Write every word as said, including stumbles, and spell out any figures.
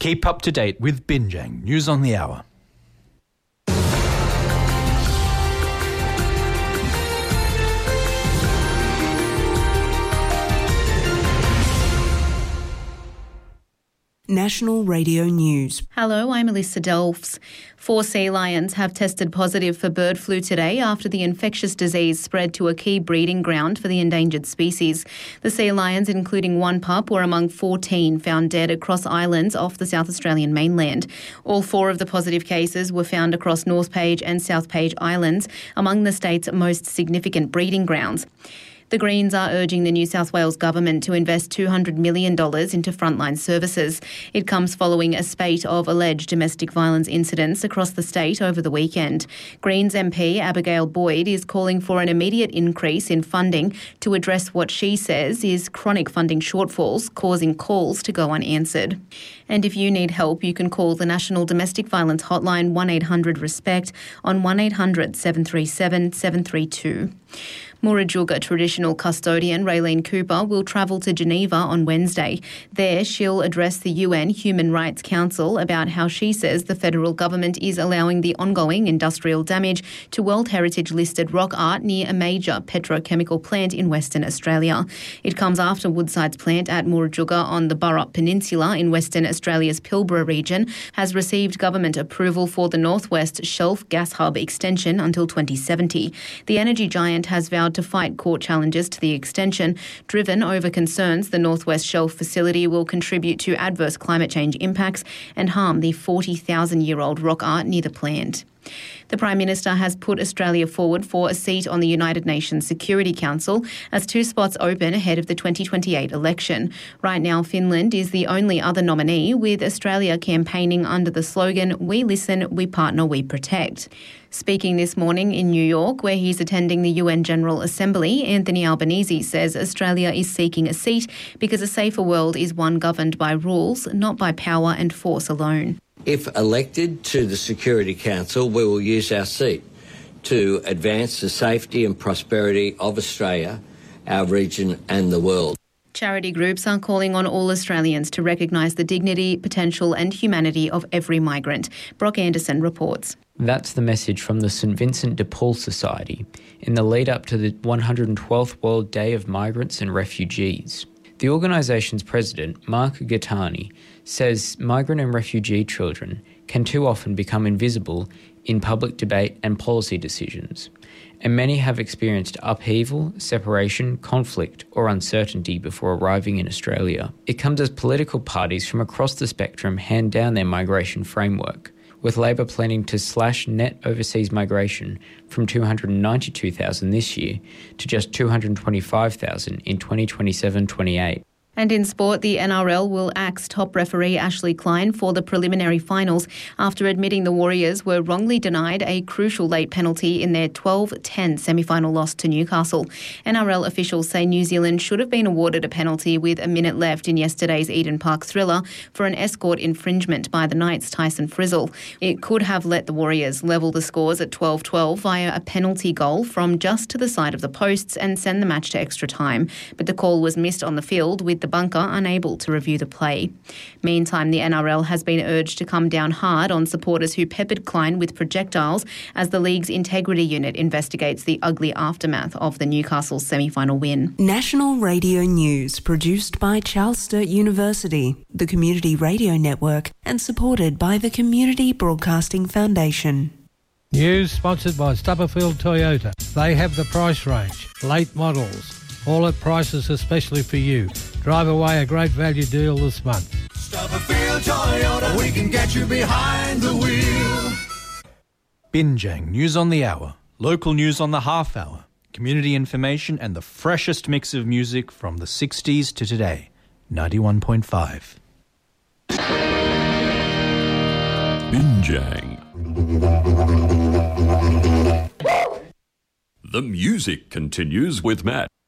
Keep up to date with Binjang News on the Hour. National Radio News. Hello, I'm Alyssa Delfs. Four sea lions have tested positive for bird flu today after the infectious disease spread to a key breeding ground for the endangered species. The sea lions, including one pup, were among fourteen found dead across islands off the South Australian mainland. All four of the positive cases were found across North Page and South Page Islands, among the state's most significant breeding grounds. The Greens are urging the New South Wales government to invest two hundred million dollars into frontline services. It comes following a spate of alleged domestic violence incidents across the state over the weekend. Greens M P Abigail Boyd is calling for an immediate increase in funding to address what she says is chronic funding shortfalls causing calls to go unanswered. And if you need help, you can call the National Domestic Violence Hotline one eight hundred RESPECT on one eight hundred seven three seven seven three two. Murujuga traditional custodian Raylene Cooper will travel to Geneva on Wednesday. There, she'll address the U N Human Rights Council about how she says the federal government is allowing the ongoing industrial damage to World Heritage-listed rock art near a major petrochemical plant in Western Australia. It comes after Woodside's plant at Murujuga on the Burrup Peninsula in Western Australia's Pilbara region has received government approval for the Northwest Shelf Gas Hub extension until twenty seventy. The energy giant has vowed to fight court challenges to the extension, driven over concerns the Northwest Shelf facility will contribute to adverse climate change impacts and harm the forty thousand year old rock art near the plant. The Prime Minister has put Australia forward for a seat on the United Nations Security Council as two spots open ahead of the twenty twenty-eight election. Right now, Finland is the only other nominee, with Australia campaigning under the slogan, "We listen, we partner, we protect." Speaking this morning in New York, where he's attending the U N General Assembly, Anthony Albanese says Australia is seeking a seat because a safer world is one governed by rules, not by power and force alone. If elected to the Security Council, we will use our seat to advance the safety and prosperity of Australia, our region and the world. Charity groups are calling on all Australians to recognise the dignity, potential and humanity of every migrant. Brock Anderson reports. That's the message from the St Vincent de Paul Society in the lead up to the one hundred twelfth World Day of Migrants and Refugees. The organisation's president, Mark Gattani, says migrant and refugee children can too often become invisible in public debate and policy decisions, and many have experienced upheaval, separation, conflict or uncertainty before arriving in Australia. It comes as political parties from across the spectrum hand down their migration framework, with Labor planning to slash net overseas migration from two hundred ninety-two thousand this year to just two hundred twenty-five thousand in twenty twenty-seven twenty-eight. And in sport, the N R L will axe top referee Ashley Klein for the preliminary finals after admitting the Warriors were wrongly denied a crucial late penalty in their twelve ten semi-final loss to Newcastle. N R L officials say New Zealand should have been awarded a penalty with a minute left in yesterday's Eden Park thriller for an escort infringement by the Knights' Tyson Frizzell. It could have let the Warriors level the scores at twelve twelve via a penalty goal from just to the side of the posts and send the match to extra time. But the call was missed on the field, with the bunker unable to review the play. Meantime, the N R L has been urged to come down hard on supporters who peppered Klein with projectiles as the league's integrity unit investigates the ugly aftermath of the Newcastle semi-final win. National Radio News, produced by Charles Sturt University, the Community Radio Network, and supported by the Community Broadcasting Foundation. News sponsored by Stubberfield Toyota. They have the price range, late models, all at prices especially for you. Drive away a great value deal this month. Stubberfield Toyota, we can get you behind the wheel. Binjang News on the Hour, local news on the half hour, community information and the freshest mix of music from the sixties to today. ninety-one point five. Binjang. The music continues with Matt.